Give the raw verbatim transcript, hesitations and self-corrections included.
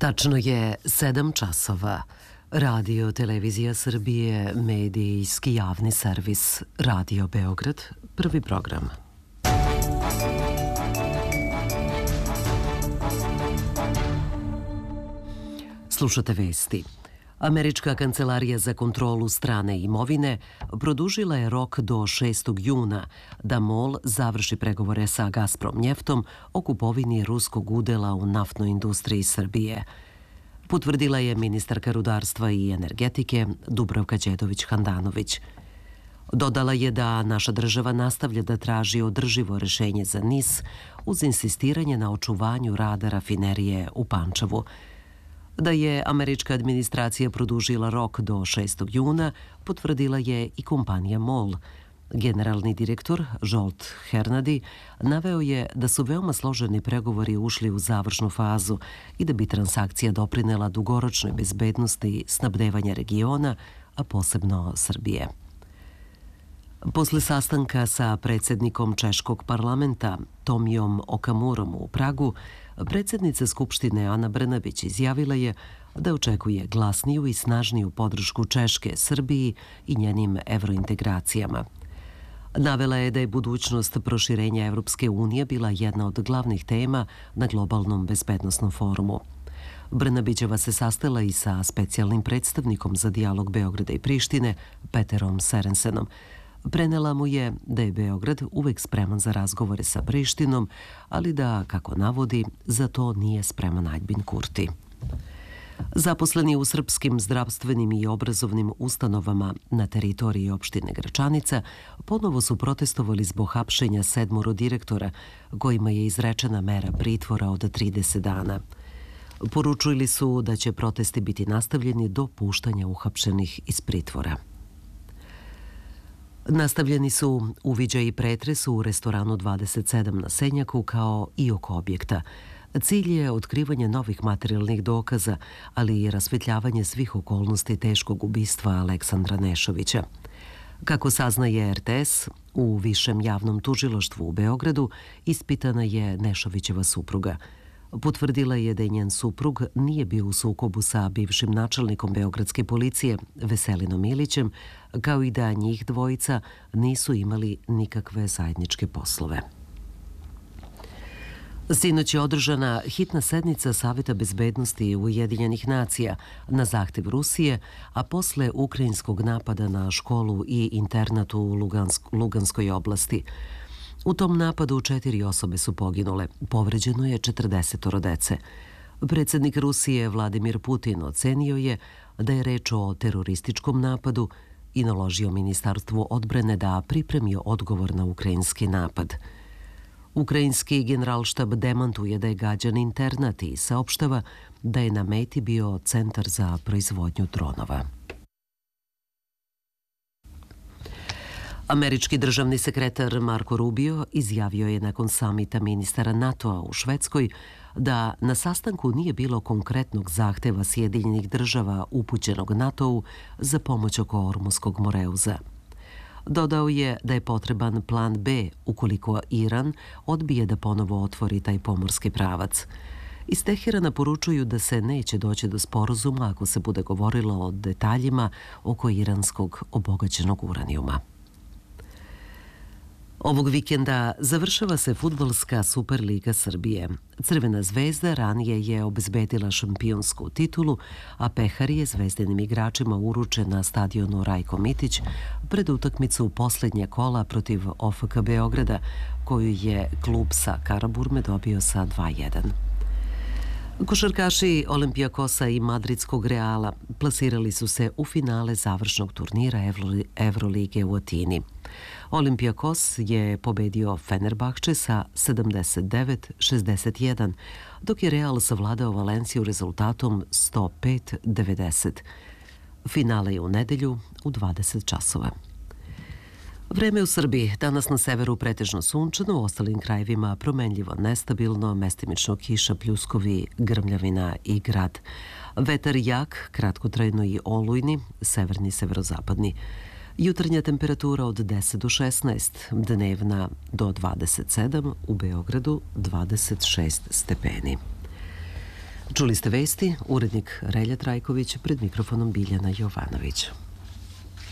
Tačno je sedam časova. Radio Televizija Srbije, medijski javni servis, Radio Beograd, prvi program. Slušate vesti. Američka kancelarija za kontrolu strane imovine produžila je rok do šestog juna da MOL završi pregovore sa Gazprom njeftom o kupovini ruskog udela u naftnoj industriji Srbije. Potvrdila je ministarka rudarstva i energetike Dubravka Đedović-Handanović. Dodala je da naša država nastavlja da traži održivo rešenje za N I S uz insistiranje na očuvanju rada rafinerije u Pančevu. Da je američka administracija produžila rok do šestog juna, potvrdila je i kompanija MOL. Generalni direktor Žolt Hernadi naveo je da su veoma složeni pregovori ušli u završnu fazu i da bi transakcija doprinela dugoročnoj bezbednosti snabdevanja regiona, a posebno Srbije. Posle sastanka sa predsednikom Češkog parlamenta Tomijom Okamurom u Pragu, predsednica Skupštine Ana Brnabić izjavila je da očekuje glasniju i snažniju podršku Češke Srbiji i njenim evrointegracijama. Navela je da je budućnost proširenja Evropske unije bila jedna od glavnih tema na globalnom bezbednosnom forumu. Brnabićeva se sastala i sa specijalnim predstavnikom za dijalog Beograda i Prištine, Peterom Serensenom. Prenela mu je da je Beograd uvek spreman za razgovore sa Prištinom, ali da, kako navodi, za to nije spreman Aljbin Kurti. Zaposleni u srpskim zdravstvenim i obrazovnim ustanovama na teritoriji opštine Gračanica ponovo su protestovali zbog hapšenja sedmoro direktora kojima je izrečena mera pritvora od trideset dana. Poručili su da će protesti biti nastavljeni do puštanja uhapšenih iz pritvora. Nastavljeni su uviđaj i pretres u restoranu dvadeset sedam na Senjaku kao i oko objekta. Cilj je otkrivanje novih materijalnih dokaza, ali i rasvetljavanje svih okolnosti teškog ubistva Aleksandra Nešovića. Kako saznaje R T S, u Višem javnom tužilaštvu u Beogradu ispitana je Nešovićeva supruga. Potvrdila je da je njen suprug nije bio u sukobu sa bivšim načelnikom beogradske policije Veselinom Ilićem, kao i da njih dvojica nisu imali nikakve zajedničke poslove. Sinoć je održana hitna sednica Saveta bezbednosti Ujedinjenih nacija na zahtev Rusije, a posle ukrajinskog napada na školu i internat u Lugansk, Luganskoj oblasti. U tom napadu četiri osobe su poginule, povređeno je četrdeset dece. Predsednik Rusije Vladimir Putin ocenio je da je reč o terorističkom napadu i naložio Ministarstvu odbrane da pripremi odgovor na ukrajinski napad. Ukrajinski generalštab demantuje da je gađan internat i saopštava da je na meti bio centar za proizvodnju dronova. Američki državni sekretar Marko Rubio izjavio je nakon samita ministara NATO-a u Švedskoj da na sastanku nije bilo konkretnog zahteva Sjedinjenih država upućenog NATO-u za pomoć oko Ormuskog moreuza. Dodao je da je potreban plan B ukoliko Iran odbije da ponovo otvori taj pomorski pravac. Iz Teherana poručuju da se neće doći do sporazuma ako se bude govorilo o detaljima oko iranskog obogaćenog uranijuma. Ovog vikenda završava se fudbalska Superliga Srbije. Crvena zvezda ranije je obezbedila šampionsku titulu, a pehar je zvezdanim igračima uručen na stadionu Rajko Mitić pred utakmicu poslednje kola protiv O F K Beograda, koju je klub sa Karaburme dobio sa dva jedan. Košarkaši Olimpijakosa i Madridskog Reala plasirali su se u finale završnog turnira Evrolige u Atini. Olimpijakos je pobedio Fenerbahče sa sedamdeset devet šezdeset jedan, dok je Real savladao Valenciju rezultatom sto pet devedeset. Finale je u nedelju u dvadeset časova. Vreme u Srbiji. Danas na severu pretežno sunčano, u ostalim krajevima promenljivo nestabilno, mestimično kiša, pljuskovi, grmljavina i grad. Vetar jak, kratkotrajno i olujni, severni, severozapadni. Jutarnja temperatura od deset do šesnaest, dnevna do dvadeset sedam, u Beogradu dvadeset šest stepeni. Čuli ste vesti, urednik Relja Trajković, pred mikrofonom Biljana Jovanović.